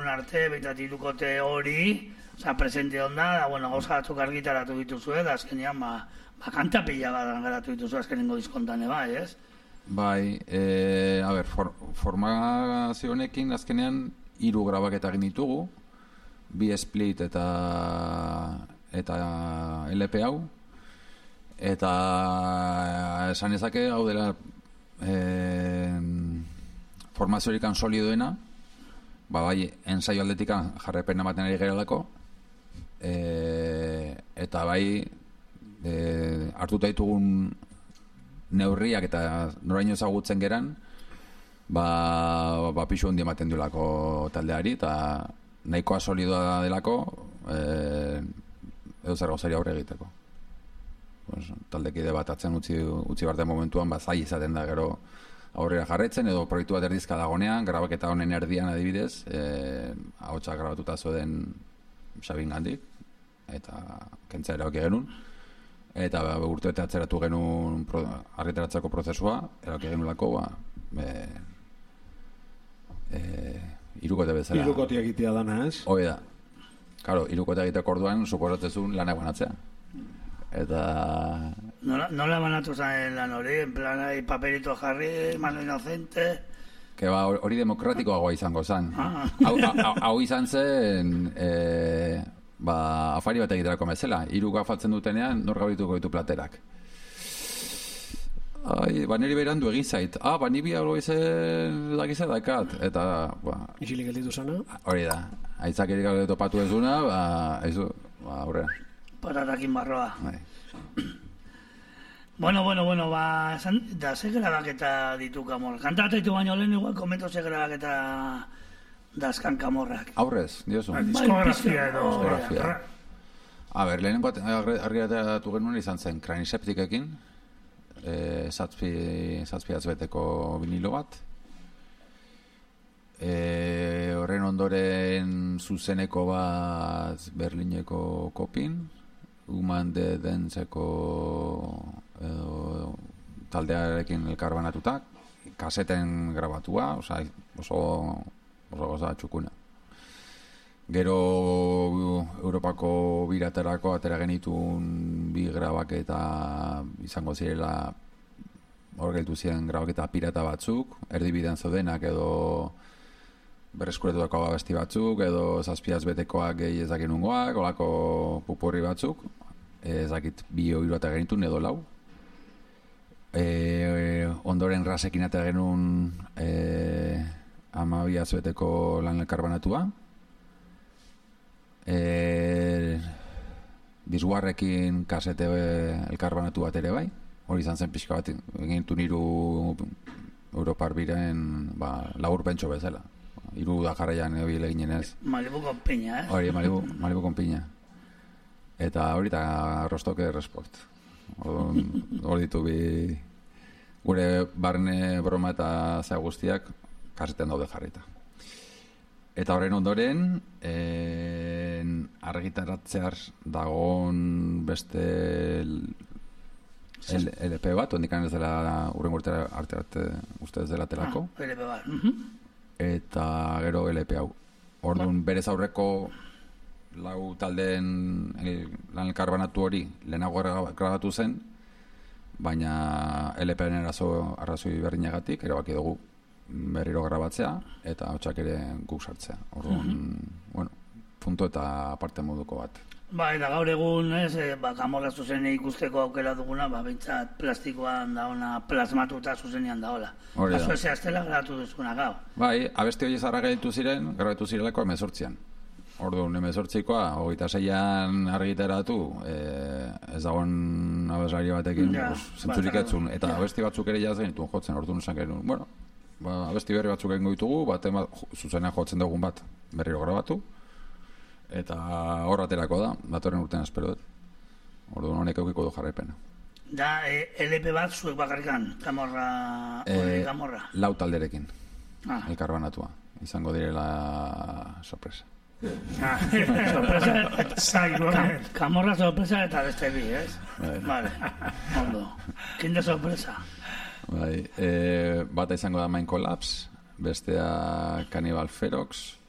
egun arte, behitat irukote hori, presente onda, da, bueno, gauza batzuk argitaratu dituzue, da azkenean, kanta pila bat garatu dituzue azkenengo diskontan, bai, ez? Bai, formazio honekin azkenean 3 grabaketa egin ditugu, 2 split eta LP hau, eta esan ezake hau dela formazioarikan solidoena, bai, ensaio aldetikan jarrepena ematen ari gerelako, eta bai, hartuta ditugun neurriak eta noraino ezagutzen geran, pixu handi ematen duelako taldeari, eta nahikoa solidoa delako, edo zer gauzari aurre egiteko. Taldekide bat atzen utzi barten momentuan, zai izaten da gero aurrera jarretzen, edo proiektu bat erdizka dagonean, grabaketa honen erdian adibidez, ahotsak grabatuta zoden Xabin gandik, eta kentza erabaki genuen, eta urtebete atzeratu genuen argitaratzeko prozesua, erabaki genulako, 3 bezala. 3 egitea dana, ez? Hoi da. Karo, 3 egiteko orduan, suposatzezun lanak banatzea. Eta... Nola banatu zen lan hori? En plan, paperito jarri, mano inocente... Que hori demokratikoagoa izango zen. Hau izan zen... afari bat egiterako bezala. 3 afaltzen dutenean, nor gaurituko ditu platerak. Niri berandu egin zait. Ni biago izan dakiza dakat. Eta... Isilik gelditu zana? Hori da. Aitzakerik gaur topatu ez duna, aurrera. Patatakin barroa. Bueno, da ze grabaketa ditu Kamorra. Kantatu ditu baino lehen igual komento ze grabaketa dazkan Kamorrak. Aurrez, diozu. Diskografia edo... lehenengo argiratatu genuen izan zen Kraniseptikekin, 7 azbeteko vinilo bat. Horren ondoren zuzeneko bat Berlineko Kopin, Human de Denseko taldearekin elkarbanatuta, kaseten grabatua, oso goza txukuna. Gero Europako biraterako atera genitun 2 grabaketa izango zirela, hor geltu ziren grabaketa pirata batzuk, erdibidean zaudenak edo berreskuretutako abesti batzuk, edo 7 betekoak gehi ezakin ungoak, olako pupurri batzuk, ezakit 2 o 3 atera genitun edo 4. Ondoren Rasekin atera genuen 12 azbeteko lan elkarbanatua. Disguarrekin kasete elkarbanatu bat ere bai. Hori izan zen pixka bat, egin dut 3 Europar biren labur pentso bezala. 3 da jarraian ebil eginen ez. Malibu con piña, eh? Hori, Malibu con piña. Eta hori eta Rostoke Resport. Hor ditu gure barne broma eta zea guztiak kaseten daude jarrita. Eta horren ondoren, argitaratzear dagoen beste LP bat, ondikan ez dela urren urtera arte uste ez dela telako. LP bat. Eta gero LP hau. Orduan, berez aurreko 4 taldeen lan elkarbanatu hori lehenago grabatu zen, baina LP-en arrazoi berdinagatik, erabaki dugu berriro grabatzea, eta hotxak ere guk sartzea. Orduan, punto eta aparte moduko bat. Eta gaur egun, Kamorra zuzen ikusteko aukera duguna, bintzat plastikoan dauna plasmatuta zuzenean daola. Kasu eze aztela grabatu duzuna gau. Abesti hori zarra gaitu ziren, grabatu zirelako 18an. Orduan, 18koa, 26an argitaratu, ez dagoen abeslari batekin, zentzurik etzun, eta abesti batzuk ere jaz genituen jotzen, orduan esan genuen, abesti berri batzuk egingo ditugu, zuzenean jotzen dugun bat berriro grabatu, eta hor aterako da, datorren urtean espero dut. Orduan honek eukiko du jarraipena. Da, LP bat zuek bakarrikan, Kamorra? 4 talderekin, elkarbanatua. Izango direla sorpresa. Kamorra sorpresa eta beste bi, ez? Vale, ondo. Kinde sorpresa? Bata izango da Mind Collapse, bestea Cannibal Ferox,